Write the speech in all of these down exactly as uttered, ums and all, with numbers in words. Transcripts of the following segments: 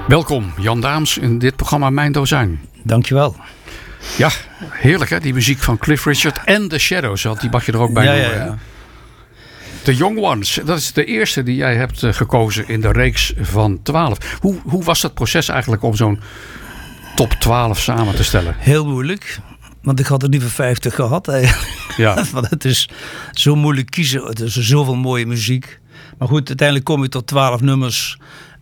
Welkom Jan Daams in dit programma Mijn Dozijn. Dankjewel. Ja, heerlijk hè, die muziek van Cliff Richard en The Shadows, want die mag je er ook bij ja, noemen. Ja, ja. The Young Ones, dat is de eerste die jij hebt gekozen in de reeks van twaalf. Hoe, hoe was dat proces eigenlijk om zo'n top twaalf samen te stellen? Heel moeilijk, want ik had er liever vijftig gehad eigenlijk. Ja. Want het is zo moeilijk kiezen, er is zoveel mooie muziek. Maar goed, uiteindelijk kom je tot twaalf nummers.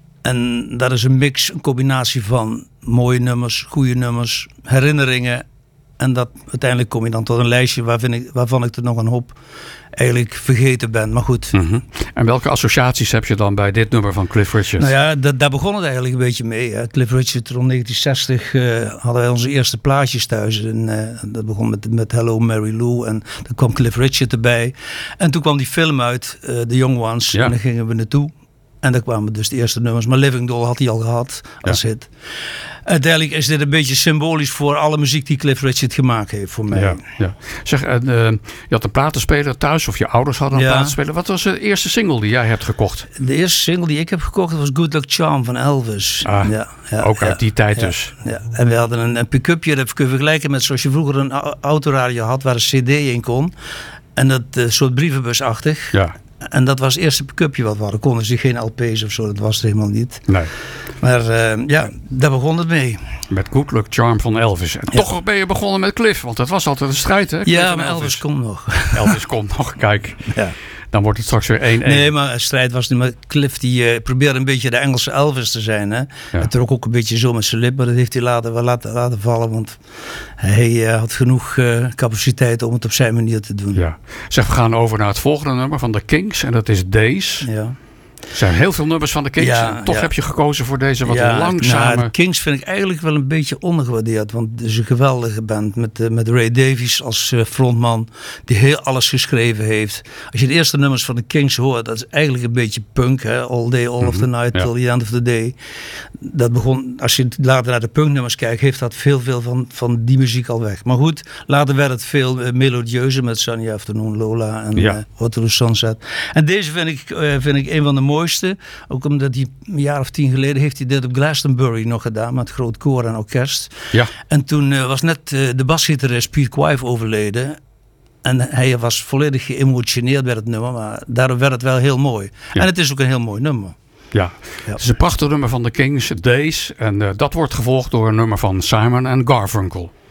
En dat is een mix, een combinatie van mooie nummers, goede nummers, herinneringen. En dat, uiteindelijk kom je dan tot een lijstje waarvan ik, waarvan ik er nog een hoop eigenlijk vergeten ben. Maar goed. Mm-hmm. En welke associaties heb je dan bij dit nummer van Cliff Richard? Nou ja, dat, daar begon het eigenlijk een beetje mee. Hè. Cliff Richard rond negentien zestig uh, hadden wij onze eerste plaatjes thuis. En, uh, dat begon met, met Hello Mary Lou. En dan kwam Cliff Richard erbij. En toen kwam die film uit, uh, The Young Ones. Ja. En daar gingen we naartoe. En daar kwamen dus de eerste nummers. Maar Living Doll had hij al gehad als ja. hit. Uiteindelijk is dit een beetje symbolisch voor alle muziek die Cliff Richard gemaakt heeft voor mij. Ja, ja. Zeg, uh, je had een platenspeler thuis of je ouders hadden een ja. platenspeler. Wat was de eerste single die jij hebt gekocht? De eerste single die ik heb gekocht was Good Luck Charm van Elvis. Ah, ja, ja, ook uit ja, die tijd ja, dus. Ja. En we hadden een, een pick-upje, dat kun je vergelijken met zoals je vroeger een autoradio had waar een cd in kon. En dat uh, soort brievenbusachtig. Ja. En dat was het eerste pick-upje wat we hadden. Konden ze geen L P's of zo, dat was het helemaal niet. Nee. Maar uh, ja, daar begon het mee. Met Good Luck Charm van Elvis. En ja. toch ben je begonnen met Cliff, want dat was altijd een strijd hè? Cliff ja, maar Elvis. Elvis komt nog. Elvis komt nog, kijk. Ja. Dan wordt het straks weer één-één. Nee, maar een strijd was niet. Maar Cliff die uh, probeerde een beetje de Engelse Elvis te zijn. Hè? Ja. Het trok ook een beetje zo met zijn lip, maar dat heeft hij laten, wel laten, laten vallen. Want hij uh, had genoeg uh, capaciteit om het op zijn manier te doen. Ja. Zeg, we gaan over naar het volgende nummer van de Kings. En dat is Days. Ja. Er zijn heel veel nummers van de Kings. Ja, en toch ja. heb je gekozen voor deze wat ja, langzame... Nou, de Kings vind ik eigenlijk wel een beetje ondergewaardeerd. Want het is een geweldige band. Met, uh, met Ray Davies als uh, frontman. Die heel alles geschreven heeft. Als je de eerste nummers van de Kings hoort. Dat is eigenlijk een beetje punk. Hè? All day, all mm-hmm. of the night, ja. till the end of the day. Dat begon, als je later naar de punknummers kijkt. Heeft dat veel, veel van, van die muziek al weg. Maar goed, later werd het veel uh, melodieuzer. Met Sunny Afternoon, Lola en ja. uh, Waterloo Sunset. En deze vind ik, uh, vind ik een van de mooiste. Ook omdat hij een jaar of tien geleden heeft hij dit op Glastonbury nog gedaan. Met groot koor en orkest. Ja. En toen uh, was net uh, de basgitarist Pete Quive overleden. En hij was volledig geëmotioneerd bij het nummer. Maar daardoor werd het wel heel mooi. Ja. En het is ook een heel mooi nummer. Ja, ja. Het is een prachtig nummer van de Kings, Days. En uh, dat wordt gevolgd door een nummer van Simon en Garfunkel.